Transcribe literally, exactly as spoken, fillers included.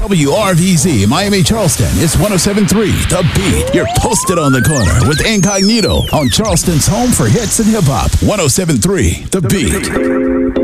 W R V Z, Miami, Charleston. It's one oh seven point three, The Beat. You're posted on the corner with Incognito on Charleston's home for hits and hip-hop. one oh seven point three, The Beat.